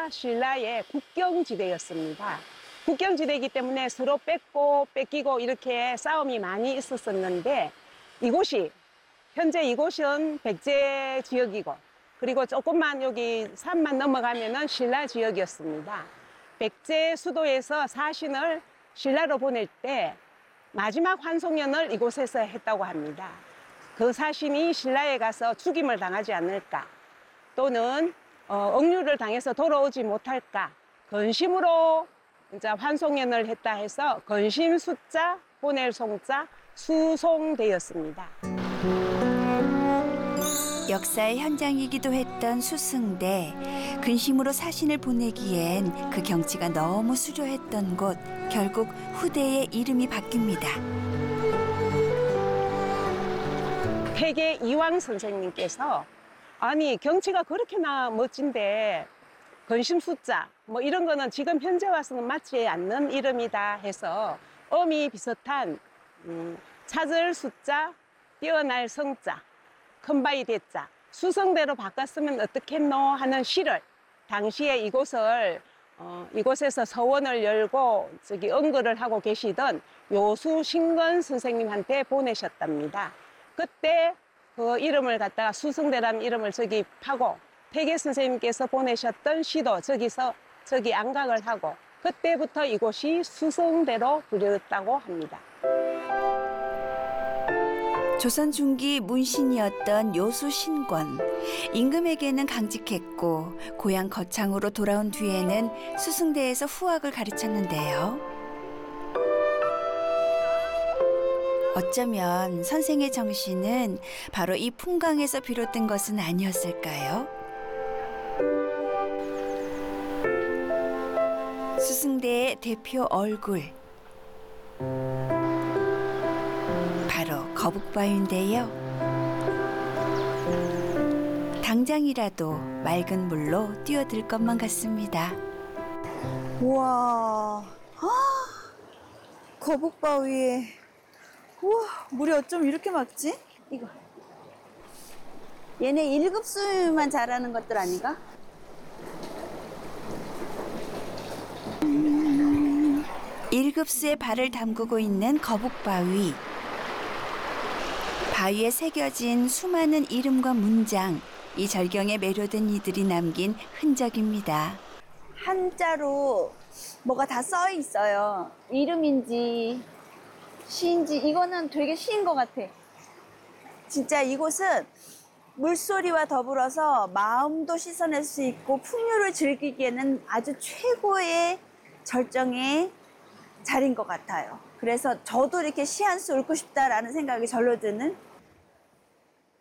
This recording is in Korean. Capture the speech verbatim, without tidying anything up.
여기가 신라의 국경지대였습니다. 국경지대이기 때문에 서로 뺏고 뺏기고 이렇게 싸움이 많이 있었었는데 이곳이 현재 이곳은 백제 지역이고 그리고 조금만 여기 산만 넘어가면은 신라 지역이었습니다. 백제 수도에서 사신을 신라로 보낼 때 마지막 환송연을 이곳에서 했다고 합니다. 그 사신이 신라에 가서 죽임을 당하지 않을까 또는 어, 억류를 당해서 돌아오지 못할까 근심으로 이제 환송연을 했다 해서 근심 숫자 보낼 송자 수송되었습니다. 역사의 현장이기도 했던 수승대. 근심으로 사신을 보내기엔 그 경치가 너무 수려했던 곳. 결국 후대의 이름이 바뀝니다. 태계 이왕 선생님께서 아니 경치가 그렇게나 멋진데 근심 숫자 뭐 이런 거는 지금 현재 와서는 맞지 않는 이름이다 해서 어미 비슷한 음, 찾을 숫자, 뛰어날 성자, 큰바위 대자, 수성대로 바꿨으면 어떻겠노 하는 시를 당시에 이곳을 어, 이곳에서 서원을 열고 저기 언거를 하고 계시던 요수 신건 선생님한테 보내셨답니다. 그때 그 이름을 갖다가 수성대라는 이름을 저기 파고 태계 선생님께서 보내셨던 시도 저기서 저기 안각을 하고 그때부터 이곳이 수성대로 불렸다고 합니다. 조선 중기 문신이었던 요수 신권. 임금에게는 강직했고 고향 거창으로 돌아온 뒤에는 수승대에서 후학을 가르쳤는데요. 어쩌면 선생의 정신은 바로 이 풍광에서 비롯된 것은 아니었을까요? 수승대의 대표 얼굴. 바로 거북바위인데요. 당장이라도 맑은 물로 뛰어들 것만 같습니다. 우와, 아, 거북바위에 우와, 물이 어쩜 이렇게 맑지? 이거 얘네 일 급 수만 잘하는 것들 아닌가? 일 급수에 발을 담그고 있는 거북바위. 바위에 새겨진 수많은 이름과 문장, 이 절경에 매료된 이들이 남긴 흔적입니다. 한자로 뭐가 다 써 있어요. 이름인지 시인지 이거는 되게 시인 것 같아. 진짜 이곳은 물소리와 더불어서 마음도 씻어낼 수 있고 풍류를 즐기기에는 아주 최고의 절정의 자리인 것 같아요. 그래서 저도 이렇게 시 한 수 읊고 싶다라는 생각이 절로 드는